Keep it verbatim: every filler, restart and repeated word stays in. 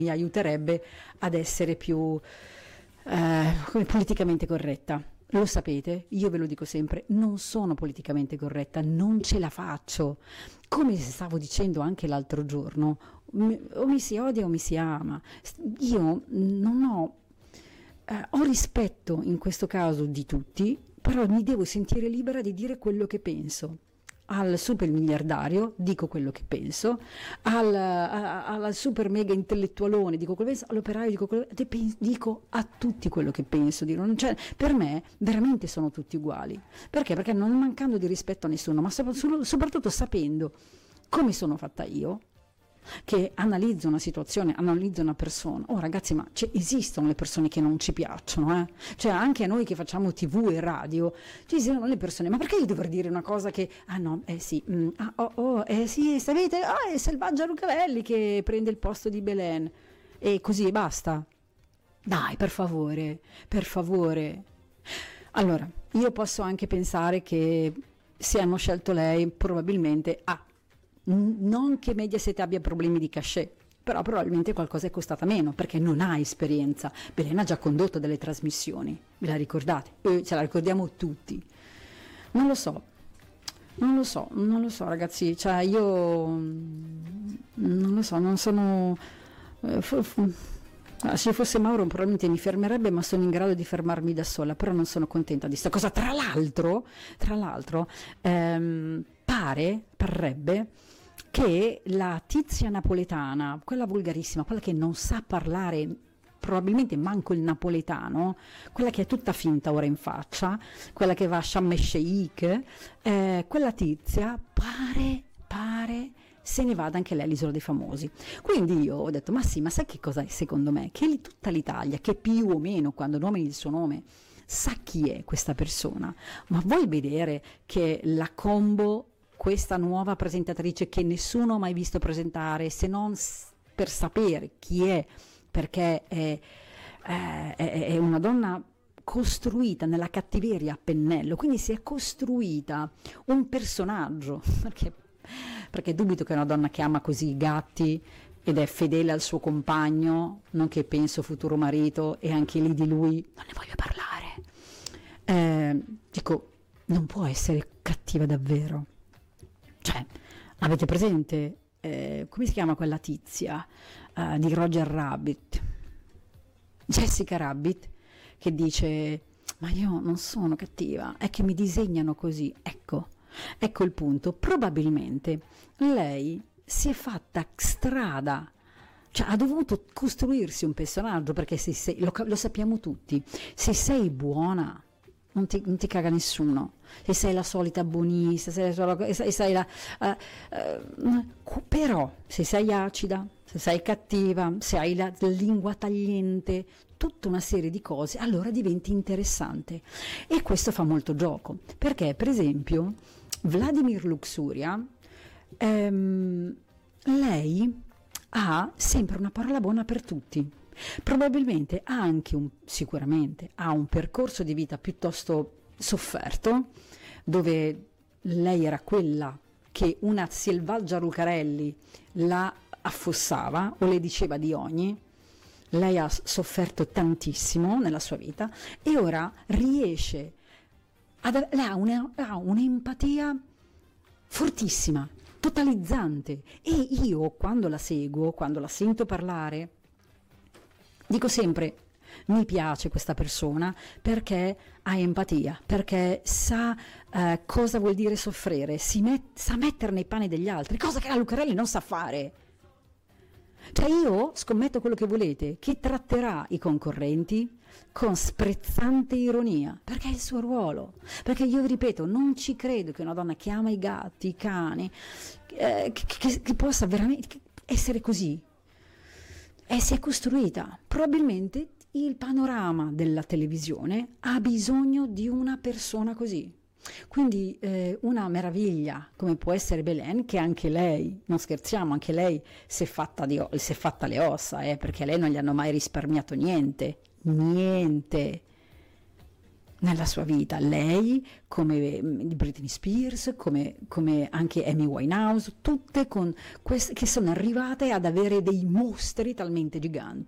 mi aiuterebbe ad essere più eh, come politicamente corretta. Lo sapete, io ve lo dico sempre, non sono politicamente corretta, non ce la faccio. Come stavo dicendo anche l'altro giorno, o mi si odia o mi si ama. Io non ho, eh, ho rispetto in questo caso di tutti, però mi devo sentire libera di dire quello che penso. Al super miliardario dico quello che penso, al, a, al super mega intellettualone dico quello che penso, all'operaio dico quello che penso, dico a tutti quello che penso. Dico, cioè, per me veramente sono tutti uguali. Perché? Perché non mancando di rispetto a nessuno, ma soprattutto sapendo come sono fatta io, che analizzo una situazione, analizzo una persona. Oh ragazzi, ma cioè, esistono le persone che non ci piacciono, eh? Cioè anche a noi che facciamo tv e radio, ci sono le persone, ma perché io dovrei dire una cosa che, ah no, eh sì, mm, ah, oh, oh, eh sì, sapete, ah è Selvaggia Lucarelli che prende il posto di Belen, e così e basta. Dai, per favore, per favore. Allora, io posso anche pensare che se hanno scelto lei, probabilmente, ah, non che Mediaset abbia problemi di cachet, però probabilmente qualcosa è costata meno perché non ha esperienza. Belen ha già condotto delle trasmissioni, ve la ricordate? E ce la ricordiamo tutti. Non lo so, non lo so, non lo so ragazzi, cioè io non lo so, non sono... Eh, f- f- se fosse Mauro probabilmente mi fermerebbe, ma sono in grado di fermarmi da sola, però non sono contenta di sta cosa. Tra l'altro, tra l'altro ehm, pare, parrebbe che la tizia napoletana, quella volgarissima, quella che non sa parlare probabilmente manco il napoletano, quella che è tutta finta ora in faccia, quella che va a Sharm el Sheikh, eh, quella tizia pare, pare se ne vada anche lei all'Isola dei Famosi. Quindi io ho detto, ma sì, ma sai che cosa è secondo me? Che lì tutta l'Italia, che più o meno quando nomini il suo nome, sa chi è questa persona, ma vuoi vedere che la combo, questa nuova presentatrice che nessuno ha mai visto presentare, se non per sapere chi è, perché è, è, è una donna costruita nella cattiveria a pennello, quindi si è costruita un personaggio, perché, perché dubito che una donna che ama così i gatti ed è fedele al suo compagno, nonché penso futuro marito, e anche lì di lui non ne voglio parlare, eh, dico, non può essere cattiva davvero. Cioè, avete presente, eh, come si chiama quella tizia uh, di Roger Rabbit? Jessica Rabbit, che dice, ma io non sono cattiva, è che mi disegnano così. Ecco, ecco il punto. Probabilmente lei si è fatta strada, cioè ha dovuto costruirsi un personaggio, perché se sei, lo, lo sappiamo tutti, se sei buona non ti, non ti caga nessuno, se sei la solita buonista, se sei, se sei la uh, uh, però se sei acida, se sei cattiva, se hai la lingua tagliente, tutta una serie di cose, allora diventi interessante. E questo fa molto gioco, perché per esempio Vladimir Luxuria, ehm, lei ha sempre una parola buona per tutti. Probabilmente ha anche un, sicuramente ha un percorso di vita piuttosto sofferto, dove lei era quella che una Selvaggia Lucarelli la affossava o le diceva di ogni. Lei ha sofferto tantissimo nella sua vita e ora riesce ad, lei ha, una, ha un'empatia fortissima, totalizzante, e io quando la seguo, quando la sento parlare, dico sempre, mi piace questa persona perché ha empatia, perché sa eh, cosa vuol dire soffrire, si met- sa mettere nei panni degli altri, cosa che la Lucarelli non sa fare. Cioè io scommetto quello che volete, che tratterà i concorrenti con sprezzante ironia, perché è il suo ruolo. Perché io vi ripeto, non ci credo che una donna che ama i gatti, i cani, eh, che, che, che possa veramente essere così. E si è costruita. Probabilmente il panorama della televisione ha bisogno di una persona così. Quindi eh, una meraviglia come può essere Belen, che anche lei, non scherziamo, anche lei si è fatta, di, si è fatta le ossa, eh, perché lei non gli hanno mai risparmiato niente, niente. nella sua vita, lei come Britney Spears, come, come anche Amy Winehouse, tutte con queste, che sono arrivate ad avere dei mostri talmente giganti